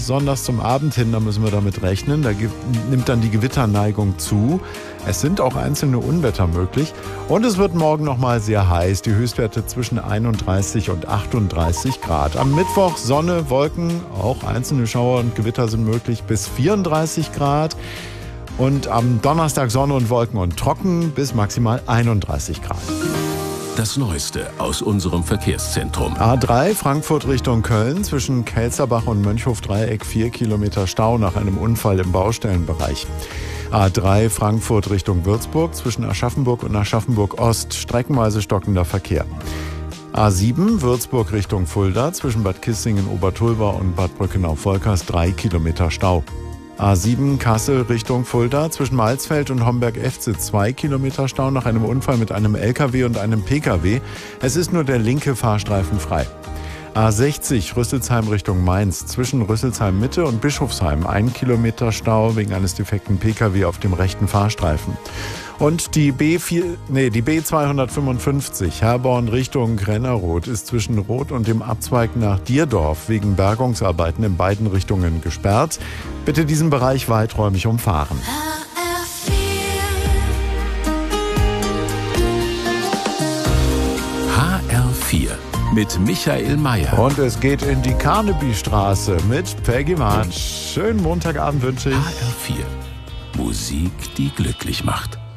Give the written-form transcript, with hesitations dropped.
besonders zum Abend hin, da müssen wir damit rechnen. Da nimmt dann die Gewitterneigung zu. Es sind auch einzelne Unwetter möglich. Und es wird morgen nochmal sehr heiß. Die Höchstwerte zwischen 31 und 38 Grad. Am Mittwoch Sonne, Wolken, auch einzelne Schauer und Gewitter sind möglich bis 34 Grad. Und am Donnerstag Sonne und Wolken und trocken bis maximal 31 Grad. Das Neueste aus unserem Verkehrszentrum. A3 Frankfurt Richtung Köln zwischen Kelzerbach und Mönchhof-Dreieck 4 Kilometer Stau nach einem Unfall im Baustellenbereich. A3 Frankfurt Richtung Würzburg zwischen Aschaffenburg und Aschaffenburg-Ost streckenweise stockender Verkehr. A7 Würzburg Richtung Fulda zwischen Bad Kissingen, Obertulba und Bad Brückenau-Volkers 3 Kilometer Stau. A7 Kassel Richtung Fulda zwischen Malsfeld und Homberg-Efze 2 Kilometer Stau nach einem Unfall mit einem LKW und einem PKW. Es ist nur der linke Fahrstreifen frei. A60 Rüsselsheim Richtung Mainz zwischen Rüsselsheim Mitte und Bischofsheim 1 Kilometer Stau wegen eines defekten PKW auf dem rechten Fahrstreifen. Und die B255 Herborn Richtung Rennerroth ist zwischen Roth und dem Abzweig nach Dierdorf wegen Bergungsarbeiten in beiden Richtungen gesperrt. Bitte diesen Bereich weiträumig umfahren. HR4 mit Michael Mayer. Und es geht in die Carnaby-Straße mit Peggy March. Schönen Montagabend wünsche ich. HR4 Musik, die glücklich macht.